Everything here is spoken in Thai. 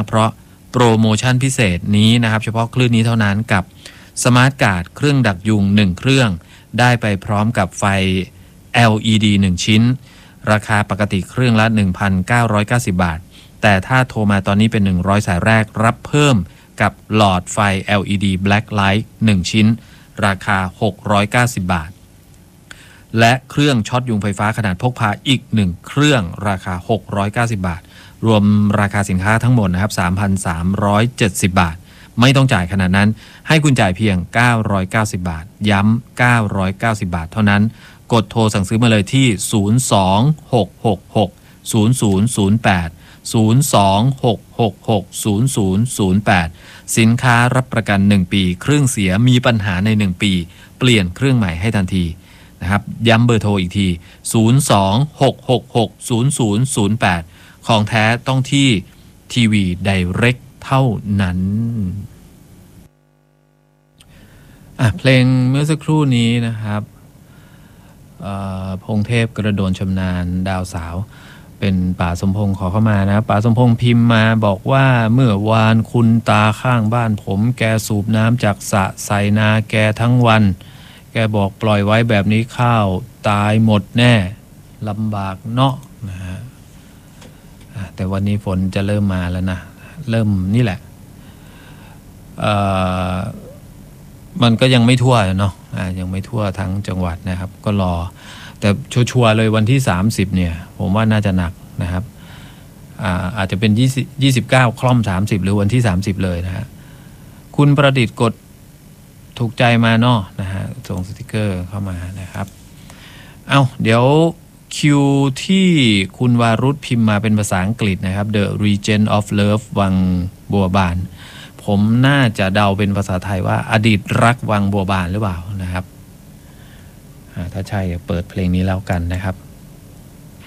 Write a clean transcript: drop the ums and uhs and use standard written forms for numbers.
เพราะโปรโมชั่นพิเศษนี้นะครับเฉพาะคลื่นนี้เท่านั้นกับสมาร์ทการ์ดเครื่องดักยุง1เครื่องได้ไปพร้อมกับไฟ LED 1ชิ้นราคาปกติเครื่องละ 1,990 บาทแต่ถ้าโทรมาตอนนี้เป็น100สายแรกรับเพิ่มกับหลอดไฟ LED Black Light 1ชิ้นราคา690 บาทและเครื่องช็อตยุงไฟฟ้าขนาดพกพาอีก1เครื่องราคา690 บาทรวมราคาสินค้าทั้งหมดนะครับ 3,370 บาทไม่ต้องจ่ายขนาดนั้นให้คุณจ่ายเพียง990 บาทย้ำ990 บาทเท่านั้นกดโทรสั่งซื้อมาเลยที่026660008 026660008สินค้ารับประกัน1ปีเครื่องเสียมีปัญหาใน1ปีเปลี่ยนเครื่องใหม่ให้ทันทีนะครับย้ำเบอร์โทรอีกที026660008ของแท้ต้องที่ทีวีไดเรกเท่านั้นเพลงเมื่อสักครู่นี้นะครับพงเทพกระโดนชำนาญดาวสาวเป็นป๋าสมพงษ์ขอเข้ามานะป๋าสมพงษ์พิมพ์มาบอกว่าเมื่อวานคุณตาข้างบ้านผมแกสูบน้ำจากสระใส่นาแกทั้งวันแกบอกปล่อยไว้แบบนี้ข้าวตายหมดแน่ลำบากเนาะนะฮะแต่วันนี้ฝนจะเริ่มมาแล้วนะเริ่มนี่แหละมันก็ยังไม่ทั่วเนาะยังไม่ทั่วทั้งจังหวัดนะครับก็รอแต่ชัวร์เลยวันที่30เนี่ยผมว่าน่าจะหนักนะครับอาจจะเป็น29คล่อม30หรือวันที่30เลยนะฮะคุณประดิษฐ์กดถูกใจมาเนาะนะฮะส่งสติกเกอร์เข้ามานะครับเดี๋ยวคิวที่คุณวารุธพิมพ์มาเป็นภาษาอังกฤษนะครับ The Regent of Love วังบัวบานผมน่าจะเดาเป็นภาษาไทยว่าอดีตรักวังบัวบานหรือเปล่านะครับถ้าใช่เปิดเพลงนี้แล้วกันนะครับ